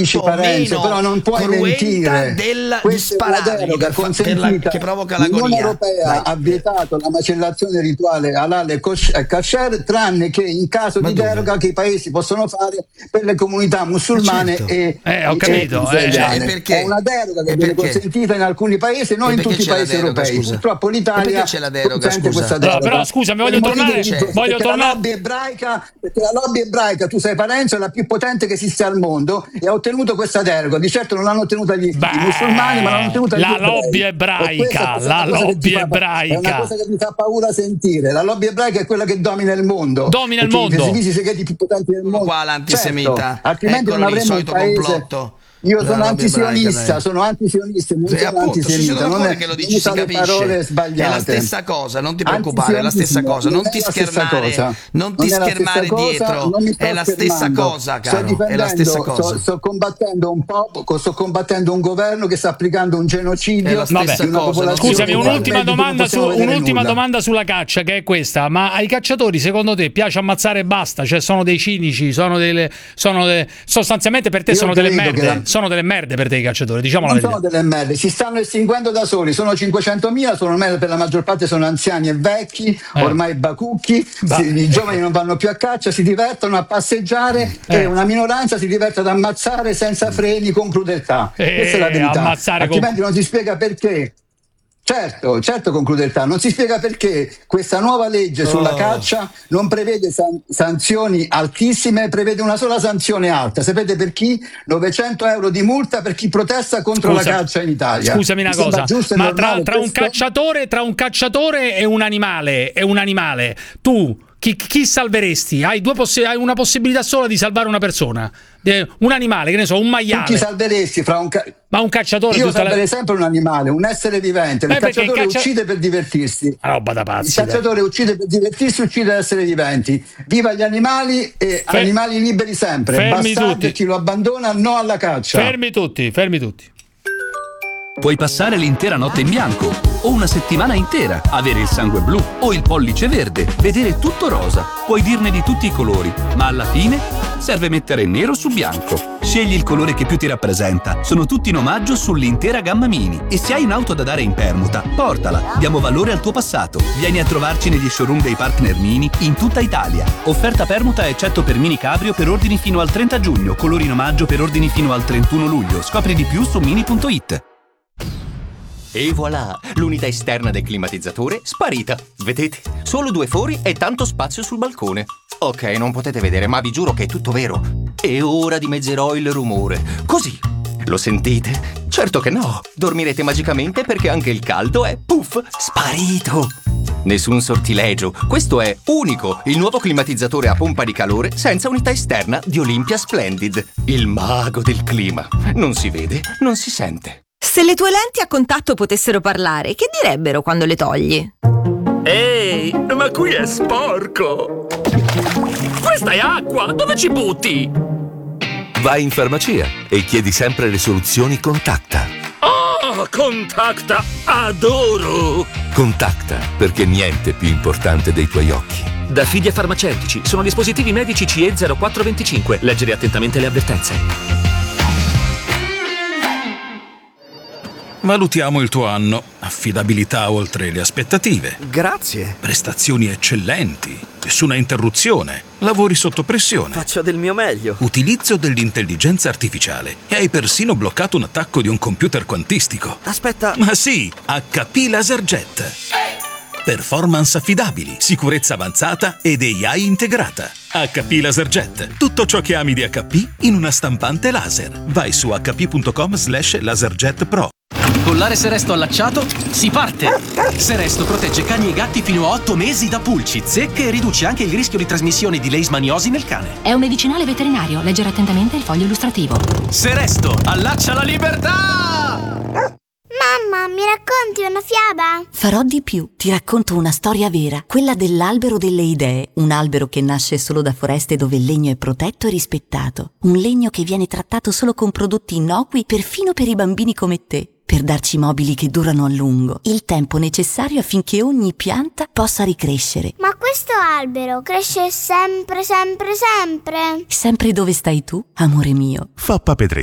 dici, Parenzo, però non puoi mentire. Questa è una deroga consentita. Che provoca l'agonia. L'Unione Europea ha vietato la macellazione rituale halal e kasher, tranne che in caso di deroga che i paesi possono fare per le comunità musulmane e ho capito. È una deroga che viene consentita in alcuni paesi, non in tutti i paesi europei. Purtroppo l'Italia c'è la deroga, questa deroga. Però scusami, voglio tornare. La lobby ebraica, perché la lobby ebraica, tu sai, Parenzo, è la più potente che esiste al mondo e ha ottenuto questa deroga. Di certo non l'hanno ottenuta gli musulmani, ma l'hanno ottenuta gli ebrei. La lobby ebraica. È una cosa che mi fa paura sentire. La lobby ebraica è quella che domina il mondo. Domina il mondo. I segreti più potenti del mondo. Qua l'antisemita. Certo, altrimenti non avremo un paese. Complotto. Io sono antisionista, non sono antisemita, non è che lo dici, si capisce. Parole sbagliate. È la stessa cosa, non ti preoccupare, è la stessa cosa, non ti schermare dietro, è la stessa cosa, caro, è la stessa cosa. Sto combattendo un popolo, sto combattendo un governo che sta applicando un genocidio. Scusami, un'ultima domanda sulla caccia, che è questa: ma ai cacciatori secondo te piace ammazzare e basta? Cioè sono dei cinici, sostanzialmente per te sono delle merde. Sono delle merde per te i cacciatori, diciamo la verità. Sono delle merde, si stanno estinguendo da soli, sono 500.000, per la maggior parte sono anziani e vecchi, ormai bacucchi, i giovani non vanno più a caccia, si divertono a passeggiare e una minoranza si diverte ad ammazzare senza freni, con crudeltà. Questa è la verità, altrimenti non si spiega perché. Certo, con crudeltà. Non si spiega perché questa nuova legge sulla caccia non prevede sanzioni altissime, prevede una sola sanzione alta. Sapete per chi? 900 euro di multa per chi protesta contro la caccia in Italia. Scusami una cosa, ma tra un cacciatore e un animale, tu chi salveresti? Hai una possibilità sola di salvare una persona. Un animale, che ne so, un maiale. Tu chi salveresti ma un cacciatore? Io salverei sempre un animale, un essere vivente. Il cacciatore uccide per divertirsi. Roba da pazzi. Il cacciatore uccide per divertirsi, uccide esseri viventi. Viva gli animali e animali liberi sempre. Bastardo chi lo abbandona, no alla caccia. Fermi tutti. Puoi passare l'intera notte in bianco o una settimana intera, avere il sangue blu o il pollice verde, vedere tutto rosa. Puoi dirne di tutti i colori, ma alla fine serve mettere nero su bianco. Scegli il colore che più ti rappresenta. Sono tutti in omaggio sull'intera gamma Mini. E se hai un'auto da dare in permuta, portala. Diamo valore al tuo passato. Vieni a trovarci negli showroom dei partner Mini in tutta Italia. Offerta permuta eccetto per Mini Cabrio per ordini fino al 30 giugno. Colori in omaggio per ordini fino al 31 luglio. Scopri di più su mini.it. E voilà, l'unità esterna del climatizzatore sparita. Vedete? Solo 2 fori e tanto spazio sul balcone. Ok, non potete vedere, ma vi giuro che è tutto vero. E ora dimezzerò il rumore. Così. Lo sentite? Certo che no. Dormirete magicamente perché anche il caldo è, puff, sparito. Nessun sortilegio. Questo è unico, il nuovo climatizzatore a pompa di calore senza unità esterna di Olympia Splendid. Il mago del clima. Non si vede, non si sente. Se le tue lenti a contatto potessero parlare, che direbbero quando le togli? Ehi, ma qui è sporco! Questa è acqua! Dove ci butti? Vai in farmacia e chiedi sempre le soluzioni Contacta. Oh, Contacta! Adoro! Contacta, perché niente è più importante dei tuoi occhi. Da Fidia Farmaceutici, sono dispositivi medici CE 0425. Leggere attentamente le avvertenze. Valutiamo il tuo anno. Affidabilità oltre le aspettative. Grazie. Prestazioni eccellenti. Nessuna interruzione. Lavori sotto pressione. Faccio del mio meglio. Utilizzo dell'intelligenza artificiale. E hai persino bloccato un attacco di un computer quantistico. Aspetta. Ma sì, HP LaserJet. Performance affidabili, sicurezza avanzata ed AI integrata. HP LaserJet. Tutto ciò che ami di HP in una stampante laser. Vai su hp.com/laserjet pro. Collare Seresto allacciato, si parte! Seresto protegge cani e gatti fino a 8 mesi da pulci, zecche e riduce anche il rischio di trasmissione di leishmaniosi nel cane. È un medicinale veterinario, leggere attentamente il foglio illustrativo. Seresto, allaccia la libertà! Mamma, mi racconti una fiaba? Farò di più, ti racconto una storia vera, quella dell'albero delle idee, un albero che nasce solo da foreste dove il legno è protetto e rispettato, un legno che viene trattato solo con prodotti innocui perfino per i bambini come te, per darci mobili che durano a lungo, il tempo necessario affinché ogni pianta possa ricrescere. Ma questo albero cresce sempre, sempre, sempre? Sempre dove stai tu, amore mio. Fa Papetre.